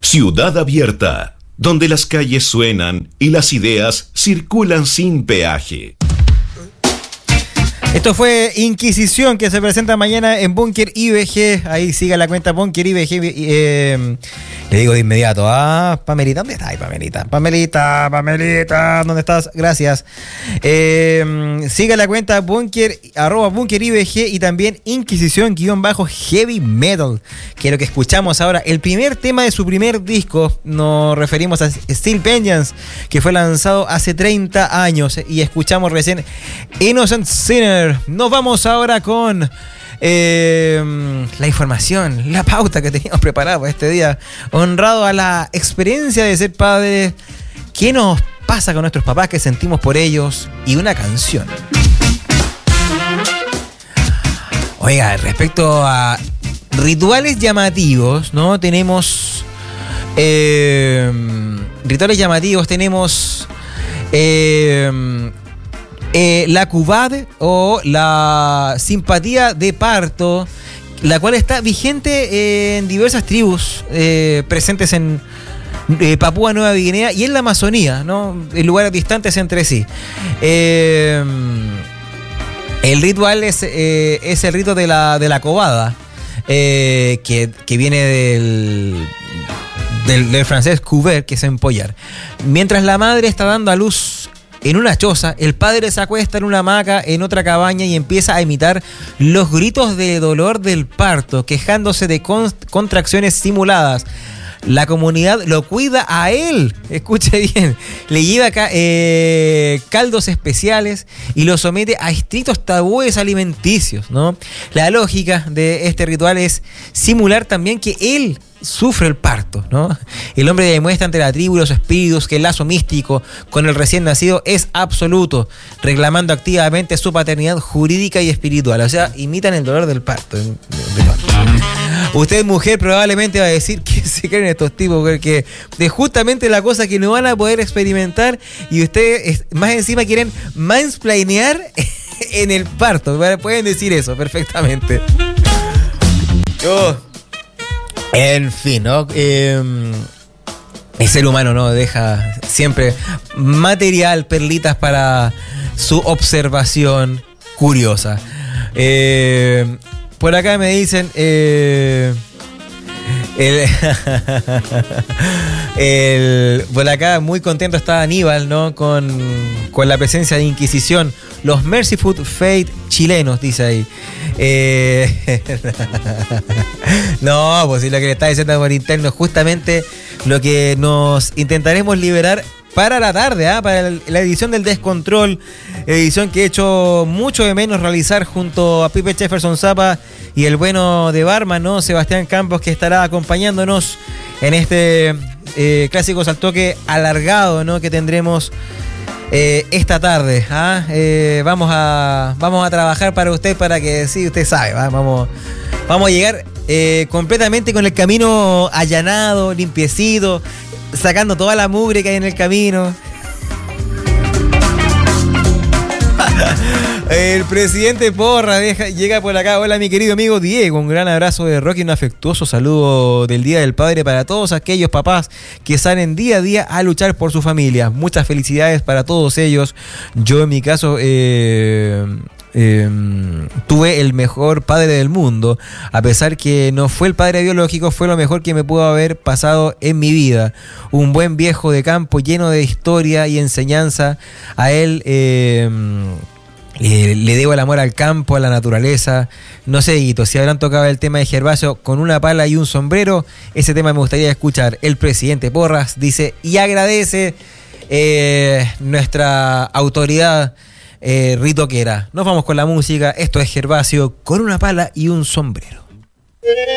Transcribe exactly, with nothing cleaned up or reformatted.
Ciudad Abierta, donde las calles suenan y las ideas circulan sin peaje. Esto fue Inquisición, que se presenta mañana en Búnker I B G. Ahí siga la cuenta Búnker I B G. Eh, le digo de inmediato, ah, Pamelita, ¿dónde está ahí, Pamelita? Pamelita, Pamelita, ¿dónde estás? Gracias. Eh, siga la cuenta Búnker, arroba Búnker I B G y también Inquisición guión bajo Heavy Metal, que es lo que escuchamos ahora. El primer tema de su primer disco, nos referimos a Steel Vengeance, que fue lanzado hace treinta años, y escuchamos recién Innocent Sinner. Nos vamos ahora con eh, la información, la pauta que teníamos preparada para este día. Honrado a la experiencia de ser padre, ¿qué nos pasa con nuestros papás? ¿Qué sentimos por ellos? Y una canción. Oiga, respecto a rituales llamativos, ¿no? Tenemos eh, rituales llamativos, tenemos eh, Eh, la Cubad o la simpatía de parto, la cual está vigente en diversas tribus eh, presentes en eh, Papúa Nueva Guinea y en la Amazonía, ¿no? En lugares distantes entre sí. Eh, el ritual es, eh, es el rito de la, de la cobada, eh, que, que viene del, del, del francés couver, que es empollar. Mientras la madre está dando a luz en una choza, el padre se acuesta en una hamaca en otra cabaña y empieza a imitar los gritos de dolor del parto, quejándose de con- contracciones simuladas. La comunidad lo cuida a él, escuche bien, le lleva ca- eh, caldos especiales y lo somete a estrictos tabúes alimenticios, ¿no? La lógica de este ritual es simular también que él sufre el parto, ¿no? El hombre demuestra ante la tribu y los espíritus que el lazo místico con el recién nacido es absoluto, reclamando activamente su paternidad jurídica y espiritual. O sea, imitan el dolor del parto. De, de parto. Usted, mujer, probablemente va a decir que se creen estos tipos, porque es justamente la cosa que no van a poder experimentar, y ustedes más encima quieren mansplainear en el parto. Pueden decir eso perfectamente. Oh. En fin, ¿no? Eh, el ser humano, ¿no? Deja siempre material, perlitas para su observación curiosa. Eh, por acá me dicen... Eh, el, el, por acá muy contento está Aníbal, ¿no? Con, con la presencia de Inquisición. Los Merciful Fate chilenos, dice ahí. Eh, no, pues si lo que le está diciendo por interno es justamente lo que nos intentaremos liberar para la tarde, ¿eh? Para la edición del Descontrol, edición que he hecho mucho de menos realizar junto a Pipe Jefferson Zapa y el bueno de Barman, ¿no? Sebastián Campos, que estará acompañándonos en este eh, Clásicos al Toque alargado, ¿no? Que tendremos eh, esta tarde. ¿ah? Eh, vamos a vamos a trabajar para usted, para que sí, usted sabe, ¿va? vamos vamos a llegar eh, completamente con el camino allanado, limpiecito, sacando toda la mugre que hay en el camino. El presidente Porra deja, llega por acá. Hola, mi querido amigo Diego, un gran abrazo de rock y un afectuoso saludo del Día del Padre para todos aquellos papás que salen día a día a luchar por su familia. Muchas felicidades para todos ellos. Yo en mi caso eh, eh, tuve el mejor padre del mundo. A pesar que no fue el padre biológico, fue lo mejor que me pudo haber pasado en mi vida. Un buen viejo de campo lleno de historia y enseñanza. A él eh, Eh, le debo el amor al campo, a la naturaleza. No sé, Guito, si habrán tocado el tema de Gervasio con una pala y un sombrero, ese tema me gustaría escuchar. El presidente Porras dice y agradece eh, nuestra autoridad eh, ritoquera. Nos vamos con la música. Esto es Gervasio con una pala y un sombrero.